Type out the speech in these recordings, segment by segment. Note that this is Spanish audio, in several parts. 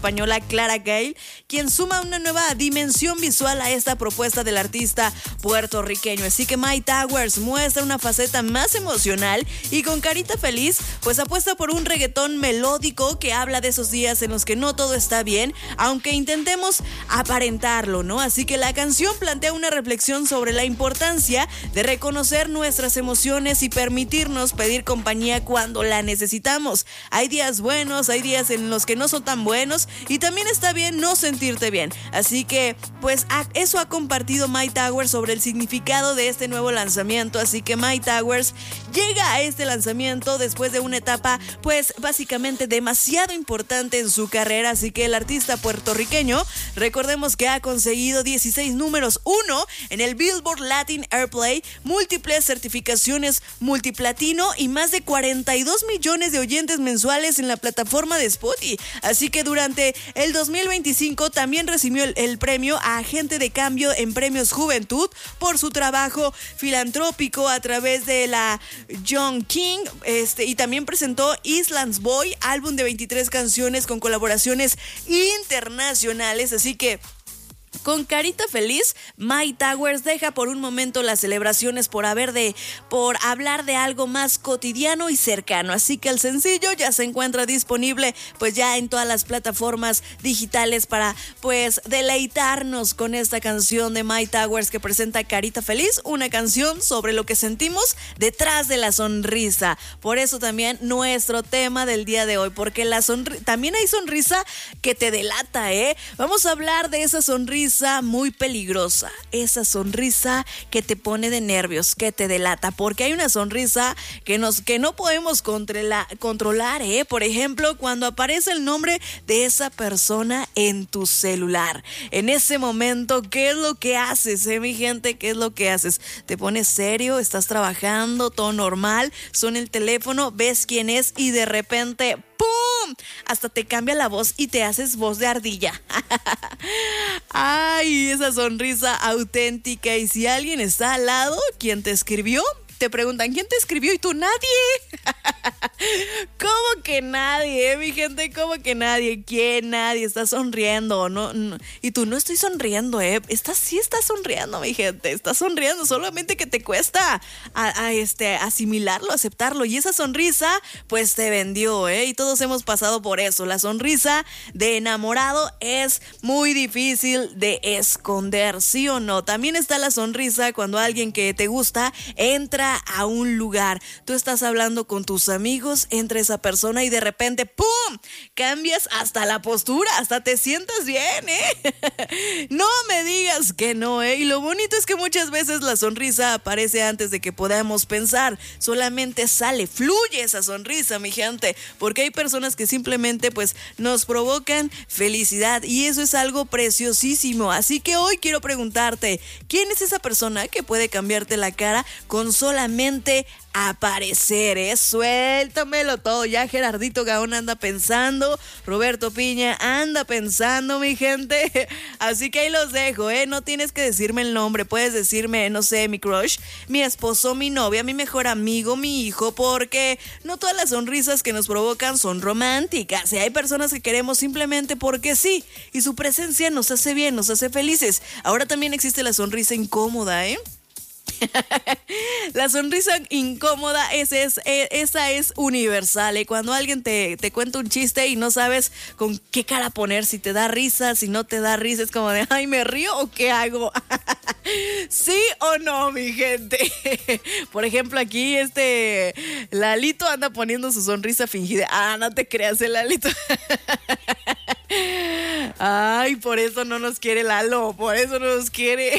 española Clara Gale, quien suma una nueva dimensión visual a esta propuesta del artista puertorriqueño. Así que My Towers muestra una faceta más emocional y con carita feliz, pues apuesta por un reggaetón melódico que habla de esos días en los que no todo está bien, aunque intentemos aparentarlo, ¿no? Así que la canción plantea una reflexión sobre la importancia de reconocer nuestras emociones y permitirnos pedir compañía cuando la necesitamos. Hay días buenos, hay días en los que no son tan buenos y también está bien no sentirte bien. Así que, pues eso ha compartido My Towers sobre el significado de este nuevo lanzamiento. Así que My Towers llega a este lanzamiento después de una etapa, pues básicamente demasiado importante en su carrera. Así que el artista puertorriqueño, recordemos que ha conseguido 16 números 1 en el Billboard Latin Airplay, múltiples certificaciones multiplatino y más de 42 millones de oyentes mensuales en la plataforma de Spotify. Así que durante el 2025 también recibió el premio a Agente de Cambio en Premios Juventud por su trabajo filantrópico a través de la John King, y también presentó Islands Boy, álbum de 23 canciones con colaboraciones internacionales. Así que con carita feliz, My Towers deja por un momento las celebraciones por hablar de algo más cotidiano y cercano. Así que el sencillo ya se encuentra disponible pues ya en todas las plataformas digitales para pues deleitarnos con esta canción de My Towers que presenta Carita Feliz, una canción sobre lo que sentimos detrás de la sonrisa. Por eso también nuestro tema del día de hoy, porque también hay sonrisa que te delata, Vamos a hablar de esa sonrisa muy peligrosa, esa sonrisa que te pone de nervios, que te delata, porque hay una sonrisa que no podemos controlar, Por ejemplo, cuando aparece el nombre de esa persona en tu celular. En ese momento, ¿qué es lo que haces, mi gente? ¿Qué es lo que haces? ¿Te pones serio? ¿Estás trabajando? ¿Todo normal? Suena el teléfono, ves quién es y de repente ¡pum! Hasta te cambia la voz y te haces voz de ardilla. Ay, esa sonrisa auténtica. Y si alguien está al lado, ¿quién te escribió? Te preguntan, ¿quién te escribió? Y tú, nadie. ¿Cómo que nadie, mi gente? ¿Cómo que nadie? ¿Quién? Nadie. Está sonriendo, ¿no? Y tú, no estoy sonriendo, sí estás sonriendo, mi gente. Estás sonriendo, solamente que te cuesta asimilarlo, aceptarlo. Y esa sonrisa, pues te vendió, Y todos hemos pasado por eso. La sonrisa de enamorado es muy difícil de esconder, ¿sí o no? También está la sonrisa cuando alguien que te gusta entra a un lugar. Tú estás hablando con tus amigos, entra esa persona y de repente ¡pum! Cambias hasta la postura, hasta te sientas bien, No me digas que no, Y lo bonito es que muchas veces la sonrisa aparece antes de que podamos pensar. Solamente sale, fluye esa sonrisa, mi gente, porque hay personas que simplemente pues nos provocan felicidad y eso es algo preciosísimo. Así que hoy quiero preguntarte, ¿quién es esa persona que puede cambiarte la cara con solamente aparecer, Suéltamelo todo. Ya Gerardito Gaón anda pensando, Roberto Piña anda pensando, mi gente. Así que ahí los dejo, No tienes que decirme el nombre, puedes decirme, no sé, mi crush, mi esposo, mi novia, mi mejor amigo, mi hijo, porque no todas las sonrisas que nos provocan son románticas. Y hay personas que queremos simplemente porque sí, y su presencia nos hace bien, nos hace felices. Ahora también existe la sonrisa incómoda, La sonrisa incómoda, esa es universal, Cuando alguien te cuenta un chiste y no sabes con qué cara poner, si te da risa, si no te da risa, es como de, ay, ¿me río o qué hago? ¿Sí o no, mi gente? Por ejemplo, aquí Lalito anda poniendo su sonrisa fingida. Ah, no te creas, Lalito. Ay, por eso no nos quiere Lalo, por eso no nos quiere.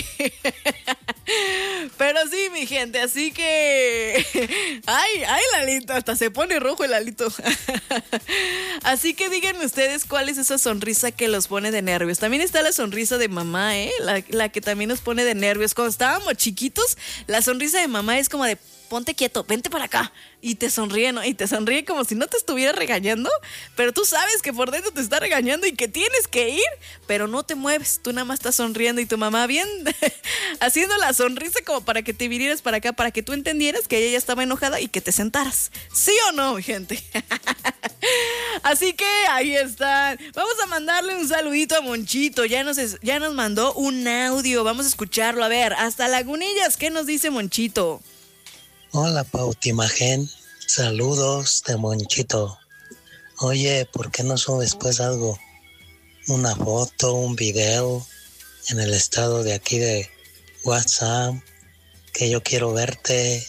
Pero sí, mi gente, así que ay, Lalito, hasta se pone rojo el Lalito. Así que díganme ustedes cuál es esa sonrisa que los pone de nervios. También está la sonrisa de mamá, la que también nos pone de nervios. Cuando estábamos chiquitos, la sonrisa de mamá es como de, ponte quieto, vente para acá. Y te sonríe, ¿no? Y te sonríe como si no te estuviera regañando, pero tú sabes que por dentro te está regañando y que tienes que ir, pero no te mueves, tú nada más estás sonriendo y tu mamá bien haciendo la sonrisa como para que te vinieras para acá, para que tú entendieras que ella ya estaba enojada y que te sentaras. ¿Sí o no, gente? Así que ahí están. Vamos a mandarle un saludito a Monchito. Ya nos mandó un audio. Vamos a escucharlo. A ver, hasta Lagunillas, ¿qué nos dice Monchito? Hola, Pautimagen. Saludos de Monchito. Oye, ¿por qué no subes pues algo? Una foto, un video en el estado de aquí de WhatsApp, que yo quiero verte,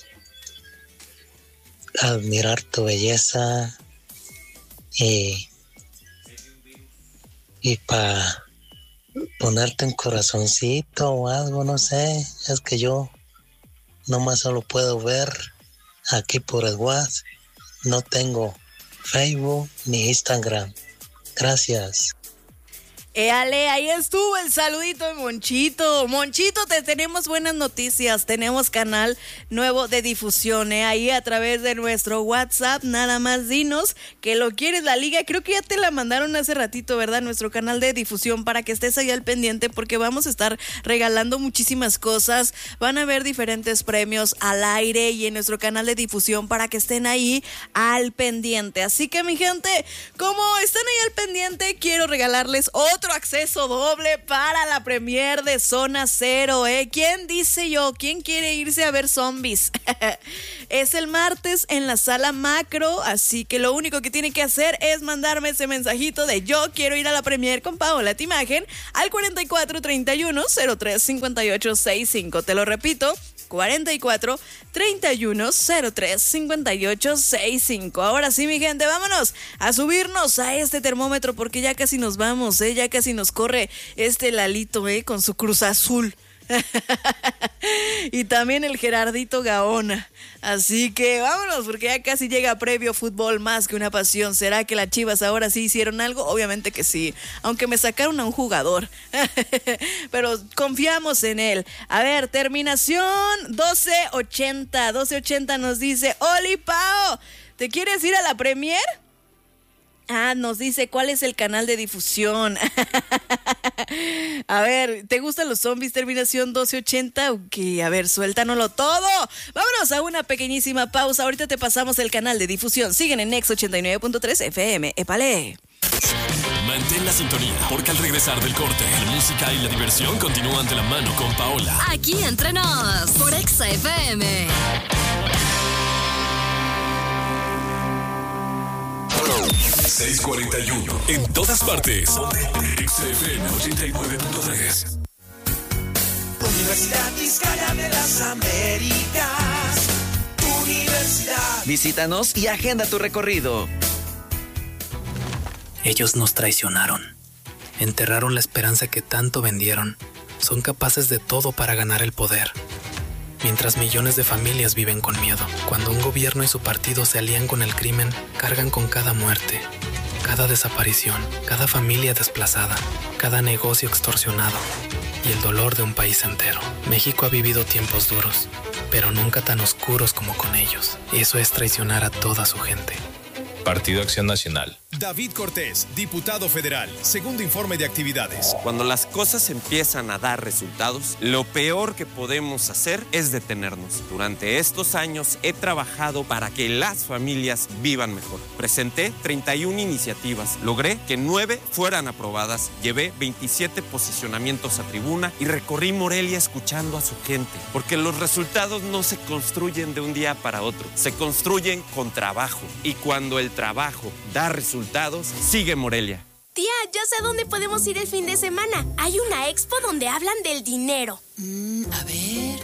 admirar tu belleza y para ponerte un corazoncito o algo, no sé. Es que yo nomás solo puedo ver aquí por el WhatsApp. No tengo Facebook ni Instagram. Gracias. Ale, ahí estuvo el saludito de Monchito. Monchito, te tenemos buenas noticias. Tenemos canal nuevo de difusión, ahí a través de nuestro WhatsApp. Nada más dinos que lo quieres la liga. Creo que ya te la mandaron hace ratito, ¿verdad? Nuestro canal de difusión, para que estés ahí al pendiente, porque vamos a estar regalando muchísimas cosas. Van a haber diferentes premios al aire y en nuestro canal de difusión, para que estén ahí al pendiente. Así que, mi gente, como están ahí al pendiente, quiero regalarles otro acceso doble para la premier de Zona Cero, ¿Quién dice yo? ¿Quién quiere irse a ver zombies? Es el martes en la sala macro, así que lo único que tiene que hacer es mandarme ese mensajito de yo quiero ir a la premier con Paola Timagen al 4431 03 58 65. Te lo repito, 44 31 03 58 65. Ahora sí, mi gente, vámonos a subirnos a este termómetro, porque ya casi nos vamos, ya casi nos corre este Lalito, con su Cruz Azul. Y también el Gerardito Gaona. Así que vámonos, porque ya casi llega Previo Fútbol Más que una pasión. ¿Será que las Chivas ahora sí hicieron algo? Obviamente que sí, aunque me sacaron a un jugador. Pero confiamos en él. A ver, terminación 1280. 1280 nos dice: Oli Pao, ¿te quieres ir a la premier? Nos dice cuál es el canal de difusión. A ver, ¿te gustan los zombies? Terminación 1280. Ok, a ver, suéltanoslo todo. Vámonos a una pequeñísima pausa. Ahorita te pasamos el canal de difusión. Siguen en Nex 89.3 FM. ¡Épale! Mantén la sintonía, porque al regresar del corte, la música y la diversión continúan de la mano con Paola. Aquí entre nos, por Exa FM. 6:41 en todas partes. XFM 89.3. Universidad Vizcaya de las Américas. Universidad. Visítanos y agenda tu recorrido. Ellos nos traicionaron. Enterraron la esperanza que tanto vendieron. Son capaces de todo para ganar el poder. Mientras millones de familias viven con miedo. Cuando un gobierno y su partido se alían con el crimen, cargan con cada muerte, cada desaparición, cada familia desplazada, cada negocio extorsionado y el dolor de un país entero. México ha vivido tiempos duros, pero nunca tan oscuros como con ellos. Eso es traicionar a toda su gente. Partido Acción Nacional. David Cortés, diputado federal, segundo informe de actividades. Cuando las cosas empiezan a dar resultados, lo peor que podemos hacer es detenernos. Durante estos años he trabajado para que las familias vivan mejor. Presenté 31 iniciativas, logré que 9 fueran aprobadas, llevé 27 posicionamientos a tribuna y recorrí Morelia escuchando a su gente. Porque los resultados no se construyen de un día para otro, se construyen con trabajo. Y cuando el trabajo da resultados, sigue Morelia. Tía, ya sé a dónde podemos ir el fin de semana. Hay una expo donde hablan del dinero. A ver...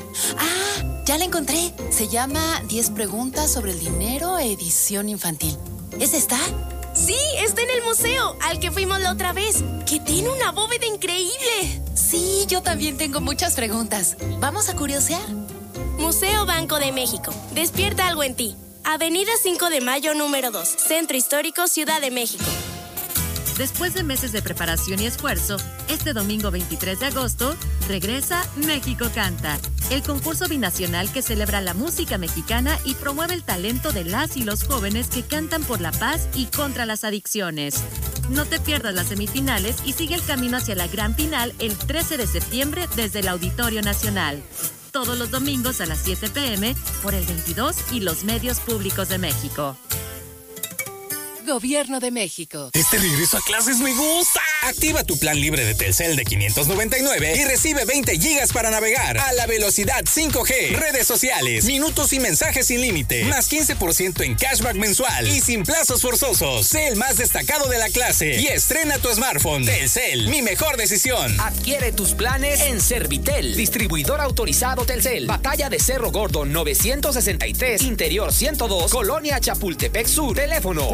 ya la encontré. Se llama 10 preguntas sobre el dinero, edición infantil. ¿Es esta? Sí, está en el museo, al que fuimos la otra vez, que tiene una bóveda increíble. Sí, yo también tengo muchas preguntas. ¿Vamos a curiosear? Museo Banco de México. Despierta algo en ti. Avenida 5 de Mayo, número 2, Centro Histórico, Ciudad de México. Después de meses de preparación y esfuerzo, este domingo 23 de agosto, regresa México Canta, el concurso binacional que celebra la música mexicana y promueve el talento de las y los jóvenes que cantan por la paz y contra las adicciones. No te pierdas las semifinales y sigue el camino hacia la gran final el 13 de septiembre desde el Auditorio Nacional. Todos los domingos a las 7 p.m. por el 22 y los medios públicos de México. Gobierno de México. Este regreso a clases me gusta. Activa tu plan libre de Telcel de 599 y recibe 20 gigas para navegar a la velocidad 5G, redes sociales, minutos y mensajes sin límite, más 15% en cashback mensual y sin plazos forzosos. Sé el más destacado de la clase y estrena tu smartphone. Telcel, mi mejor decisión. Adquiere tus planes en Servitel, distribuidor autorizado Telcel. Batalla de Cerro Gordo 963, Interior 102, Colonia Chapultepec Sur. Teléfono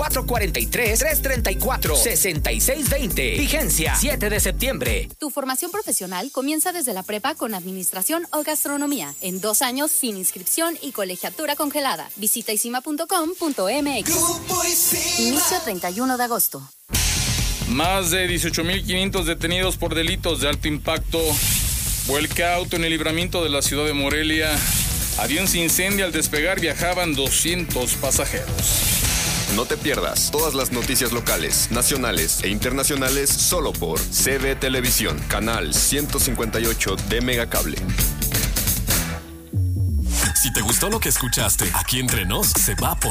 443-334-6620. Vigencia 7 de septiembre. Tu formación profesional comienza desde la prepa con administración o gastronomía. En 2 años sin inscripción y colegiatura congelada. Visita isima.com.mx. Inicio 31 de agosto. Más de 18,500 detenidos por delitos de alto impacto. Vuelca auto en el libramiento de la ciudad de Morelia. Avión se incendia al despegar, viajaban 200 pasajeros. No te pierdas todas las noticias locales, nacionales e internacionales solo por CB Televisión, canal 158 de Megacable. Si te gustó lo que escuchaste, aquí entre nos se va a poner